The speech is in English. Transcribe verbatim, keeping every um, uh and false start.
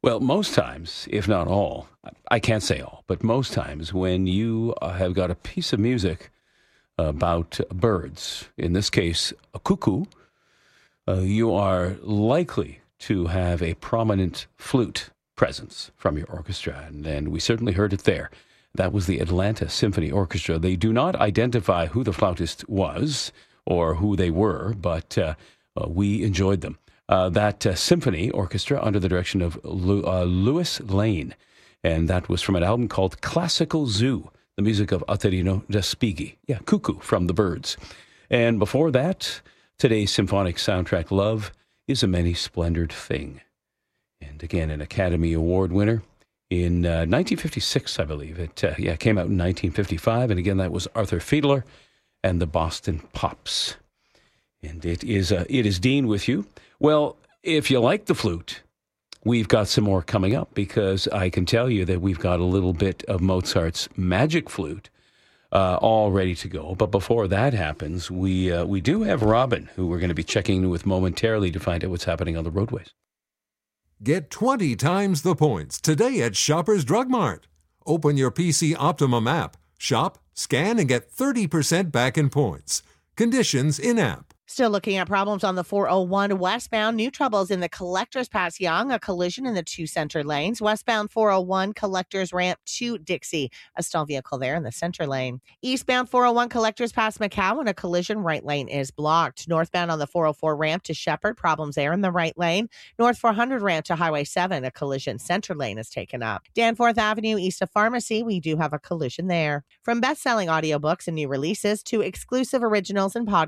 Well, most times, if not all, I can't say all, but most times when you uh, have got a piece of music about birds, in this case, a cuckoo, uh, you are likely to have a prominent flute presence from your orchestra, and, and we certainly heard it there. That was the Atlanta Symphony Orchestra. They do not identify who the flautist was or who they were, but uh, uh, we enjoyed them. Uh, that uh, symphony orchestra under the direction of Lu- uh, Louis Lane, and that was from an album called Classical Zoo, the music of Aterino Respighi. Yeah, Cuckoo from the Birds. And before that, today's symphonic soundtrack, Love is a Many Splendored Thing. And again, an Academy Award winner in uh, nineteen fifty-six, I believe. It uh, yeah came out in nineteen fifty-five, and again, that was Arthur Fiedler and the Boston Pops. And it is uh, it is Dean with you. Well, if you like the flute, we've got some more coming up, because I can tell you that we've got a little bit of Mozart's Magic Flute uh, all ready to go. But before that happens, we uh, we do have Robin, who we're going to be checking in with momentarily to find out what's happening on the roadways. Get twenty times the points today at Shoppers Drug Mart. Open your P C Optimum app, shop, scan, and get thirty percent back in points. Conditions in-app. Still looking at problems on the four oh one westbound. New troubles in the Collectors Pass Young, a collision in the two center lanes. Westbound four oh one Collectors Ramp to Dixie, a stalled vehicle there in the center lane. Eastbound four oh one Collectors Pass McCowan, a collision, right lane is blocked. Northbound on the four oh four ramp to Shepherd, problems there in the right lane. North four hundred ramp to Highway seven, a collision, center lane is taken up. Danforth Avenue east of Pharmacy, we do have a collision there. From best-selling audiobooks and new releases to exclusive originals and podcasts,